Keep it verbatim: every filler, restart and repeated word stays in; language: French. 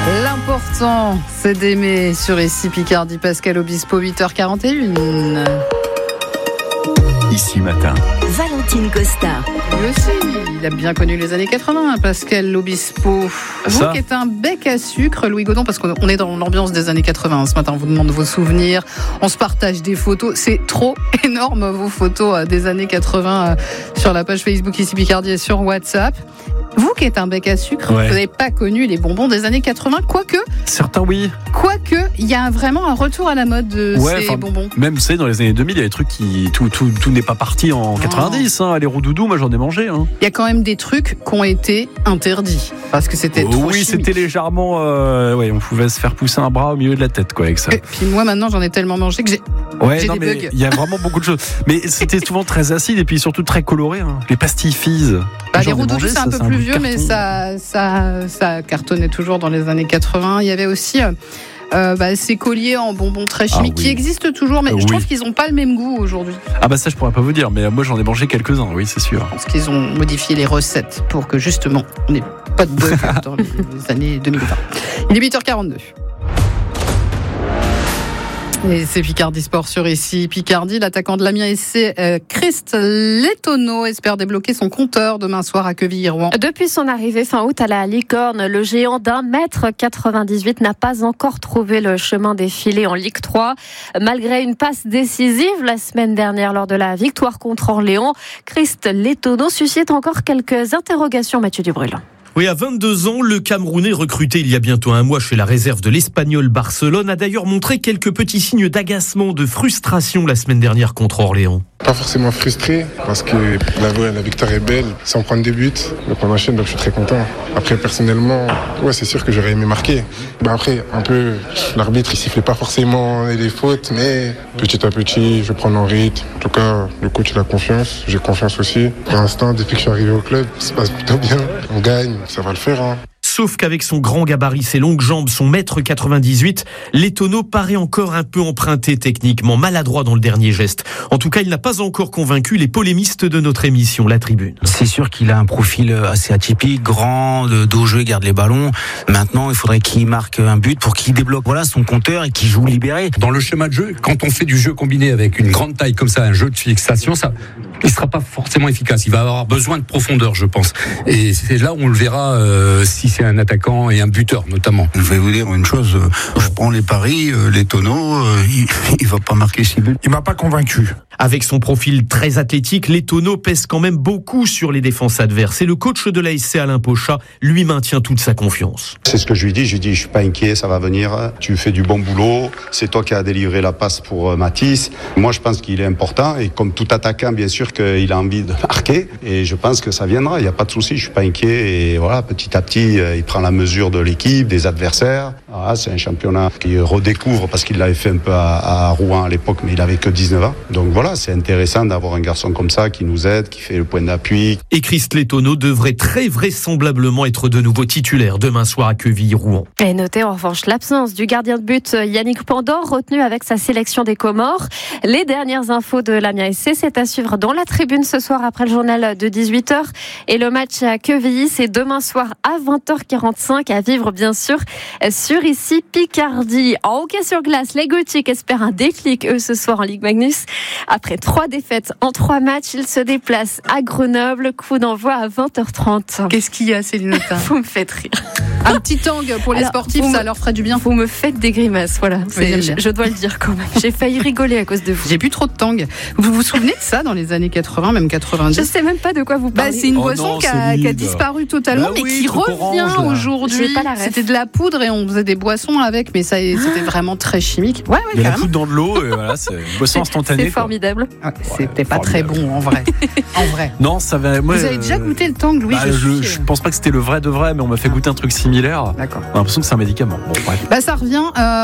L'important, c'est d'aimer sur Ici Picardie. Pascal Obispo, huit heures quarante et un. Ici matin. Valentine Costa. Lui aussi, il a bien connu les années quatre-vingts, Pascal Obispo. Vous Ça. qui êtes un bec à sucre, Louis Gaudon, parce qu'on est dans l'ambiance des années quatre-vingts. Ce matin, on vous demande vos souvenirs, on se partage des photos. C'est trop énorme, vos photos des années quatre-vingts sur la page Facebook Ici Picardie et sur WhatsApp. Vous qui êtes un bec à sucre, Ouais. vous n'avez pas connu les bonbons des années quatre-vingts, quoique, Certains, oui. quoique, il y a vraiment un retour à la mode de Ouais, ces enfin, bonbons. Même, vous savez, dans les années deux mille, il y a des trucs qui. Tout, tout, tout n'est pas parti en quatre-vingt-dix. Hein. Les roudoudous, moi, j'en ai mangé. Hein. Il y a quand même des trucs qui ont été interdits, parce que c'était Oh, trop oui, chimique. c'était légèrement. Euh, ouais, on pouvait se faire pousser un bras au milieu de la tête, quoi, avec ça. Et puis moi, maintenant, j'en ai tellement mangé que j'ai... Ouais, j'ai non, des mais bugs. il y a vraiment beaucoup de choses. Mais c'était souvent très acide et puis surtout très coloré. Hein. Les pastilles Fizz. Bah, les J'en ai roudoudous, mangé, c'est un ça, peu c'est plus bout de vieux, mais carton. ça, ça, ça cartonnait toujours dans les années quatre-vingts. Il y avait aussi euh, euh, bah, ces colliers en bonbons très chimiques oui. qui existent toujours, mais Euh, je trouve oui. qu'ils n'ont pas le même goût aujourd'hui. Ah, bah ça, je pourrais pas vous dire, mais moi, j'en ai mangé quelques-uns, oui, c'est sûr. Parce qu'ils ont modifié les recettes pour que justement, on n'ait pas de bug dans les années deux mille vingt. Il est huit heures quarante-deux. Et c'est Picardie Sport sur Ici Picardie. L'attaquant de l'Amiens S C, euh, Christ Lettono, espère débloquer son compteur demain soir à Quevilly-Rouen. Depuis son arrivée fin août à la Licorne, le géant d'un mètre quatre-vingt-dix-huit n'a pas encore trouvé le chemin des filets en Ligue trois. Malgré une passe décisive la semaine dernière lors de la victoire contre Orléans, Christ Lettono suscite encore quelques interrogations, Mathieu Dubrul. Oui, à vingt-deux ans, le Camerounais recruté il y a bientôt un mois chez la réserve de l'Espagnol Barcelone a d'ailleurs montré quelques petits signes d'agacement, de frustration la semaine dernière contre Orléans. Pas forcément frustré parce que la, la victoire est belle, sans prendre des buts, donc on enchaîne, donc je suis très content. Après personnellement, ouais c'est sûr que j'aurais aimé marquer. Bah après un peu l'arbitre il sifflait pas forcément les fautes, mais petit à petit je prends mon rythme. En tout cas le coach il a confiance, j'ai confiance aussi. Pour l'instant depuis que je suis arrivé au club, ça se passe plutôt bien. On gagne, ça va le faire. Hein. Sauf qu'avec son grand gabarit, ses longues jambes, son mètre quatre-vingt-dix-huit, Lettono paraît encore un peu emprunté techniquement, maladroit dans le dernier geste. En tout cas, il n'a pas encore convaincu les polémistes de notre émission, La Tribune. C'est sûr qu'il a un profil assez atypique, grand, de dos jeu, garde les ballons. Maintenant, il faudrait qu'il marque un but pour qu'il débloque voilà, son compteur et qu'il joue libéré. Dans le schéma de jeu, quand on fait du jeu combiné avec une grande taille comme ça, un jeu de fixation, ça, il sera pas forcément efficace. Il va avoir besoin de profondeur, je pense. Et c'est là où on le verra euh, si c'est un attaquant et un buteur, notamment. Je vais vous dire une chose, je prends les paris, les tonneaux, il, il va pas marquer six buts. Il m'a pas convaincu. Avec son profil très athlétique, Lettono pèse quand même beaucoup sur les défenses adverses. Et le coach de l'A S C, Alain Pochat, lui maintient toute sa confiance. C'est ce que je lui dis. Je lui dis, je suis pas inquiet, ça va venir. Tu fais du bon boulot. C'est toi qui as délivré la passe pour Matisse. Moi, je pense qu'il est important. Et comme tout attaquant, bien sûr qu'il a envie de marquer. Et je pense que ça viendra. Il n'y a pas de souci. Je suis pas inquiet. Et voilà, petit à petit, il prend la mesure de l'équipe, des adversaires. Ah, c'est un championnat qu'il redécouvre parce qu'il l'avait fait un peu à, à Rouen à l'époque, mais il avait que dix-neuf ans. Donc voilà, c'est intéressant d'avoir un garçon comme ça qui nous aide, qui fait le point d'appui. Et Christ Lettono devrait très vraisemblablement être de nouveau titulaire demain soir à Quevilly-Rouen. Et notez en revanche l'absence du gardien de but Yannick Pandor, retenu avec sa sélection des Comores. Les dernières infos de l'Amiens S C, c'est à suivre dans la tribune ce soir après le journal de dix-huit heures. Et le match à Quevilly, c'est demain soir à vingt heures quarante-cinq, à vivre bien sûr sur Ici Picardie. En hockey sur glace, les Gothiques espèrent un déclic eux ce soir en Ligue Magnus. Après trois défaites en trois matchs, ils se déplacent à Grenoble. Coup d'envoi à vingt heures trente. Qu'est-ce qu'il y a, Céline Autain? Vous me faites rire. Un petit tang pour les Alors, sportifs, vous ça me- leur ferait du bien. Vous me faites des grimaces, voilà. C'est- j'aime je, bien. je dois le dire quand même. J'ai failli rigoler à cause de vous. J'ai bu trop de tang. Vous vous souvenez de ça dans les années quatre-vingts, même quatre-vingt-dix? Je sais même pas de quoi vous Bah, parlez. c'est une Oh boisson non, qui, a, Céline. qui a disparu totalement, Bah mais oui, qui truc revient orange, là. aujourd'hui. J'ai pas la ref. C'était de la poudre et on faisait des boissons avec, mais ça, c'était vraiment très chimique. Ouais, ouais, Il y a la carrément. poudre dans de l'eau, et voilà, c'est une boisson instantanée. C'est quoi. formidable. Ouais, c'était pas très formidable. bon en vrai. En vrai. Non, ça va. Moi, Vous avez euh, déjà goûté le tang, Louis? bah, je, je, suis... je pense pas que c'était le vrai de vrai, mais on m'a fait goûter un truc similaire. D'accord. On a l'impression que c'est un médicament. Bon, bref. Bah, ça revient. Euh...